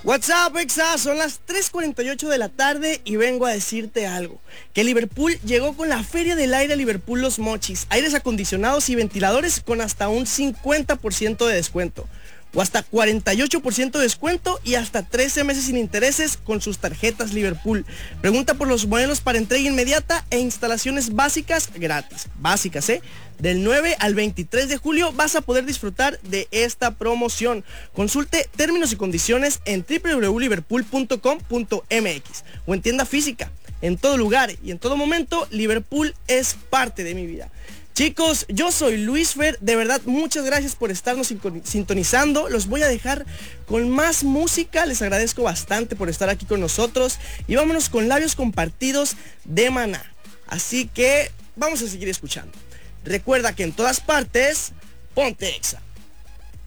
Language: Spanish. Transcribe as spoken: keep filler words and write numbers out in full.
What's up, Exa? Son las tres cuarenta y ocho de la tarde y vengo a decirte algo. Que Liverpool llegó con la Feria del Aire a Liverpool Los Mochis. Aires acondicionados y ventiladores con hasta un cincuenta por ciento de descuento. O hasta cuarenta y ocho por ciento de descuento y hasta trece meses sin intereses con sus tarjetas Liverpool. Pregunta por los modelos para entrega inmediata e instalaciones básicas gratis. Básicas, ¿eh? Del nueve al veintitrés de julio vas a poder disfrutar de esta promoción. Consulte términos y condiciones en doble u doble u doble u punto liverpool punto com punto m x o en tienda física. En todo lugar y en todo momento, Liverpool es parte de mi vida. Chicos, yo soy Luis Fer, de verdad muchas gracias por estarnos sintonizando. Los voy a dejar con más música, les agradezco bastante por estar aquí con nosotros y vámonos con Labios Compartidos de Maná. Así que vamos a seguir escuchando. Recuerda que en todas partes, ponte Exa.